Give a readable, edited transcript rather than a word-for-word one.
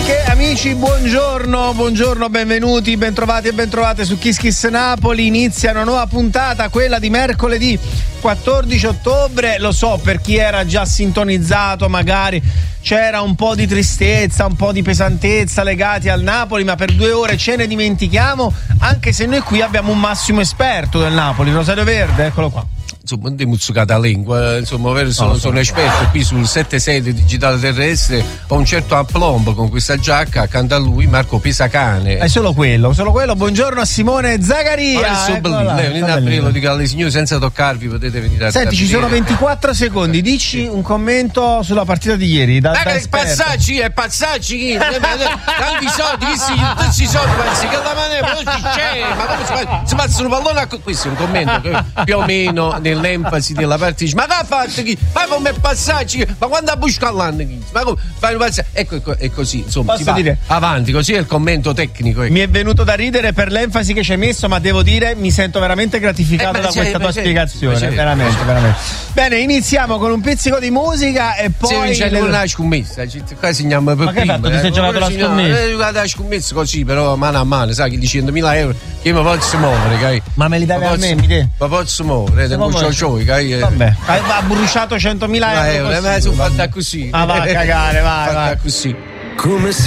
Amiche, amici, buongiorno, benvenuti, bentrovati e bentrovate su Kiss Kiss Napoli. Inizia una nuova puntata, quella di mercoledì 14 ottobre. Lo so, per chi era già sintonizzato magari c'era un po' di tristezza, un po' di pesantezza legati al Napoli, ma per 2 ore ce ne dimentichiamo, anche se noi qui abbiamo un massimo esperto del Napoli, Rosario Verde, eccolo qua. Insomma, di muzzicata lingua, insomma, sono esperto qui sul 76 di Digitale Terrestre. Ho un certo aplomb con questa giacca, accanto a lui Marco Pisacane. È solo quello. Buongiorno a Simone Zagaria. Venite a aprire, lo dico alle signore senza toccarvi, potete venire a Senti, ci sono 24 secondi, dici un commento sulla partita di ieri. Passaggi, tanti soldi, tutti i soldi, pensi che la maniera non c'è, ma come si passa un pallone a questo è un commento che più o meno nell'enfasi della partita, ma che ha fatto chi? Ma come passaggi? Ma quando ha buscato ma come fai un passaggio? Ecco, è così, insomma, posso dire avanti, così è il commento tecnico. Mi è venuto da ridere per l'enfasi che ci hai messo, ma devo dire mi sento veramente gratificato da questa tua spiegazione, veramente. Bene, iniziamo con un pizzico di musica e poi c'è una scommessa, qua segniamo per ma che hai fatto? Ti sei giocato la scommessa? La scommessa così, però mano a mano, sai, che di 100.000 euro che mi posso muovere, ma me li davi a me, ma posso muovere, vabbè, ha bruciato 100.000 euro, ma sono fatta così. Va a cagare, vai. Così. Come si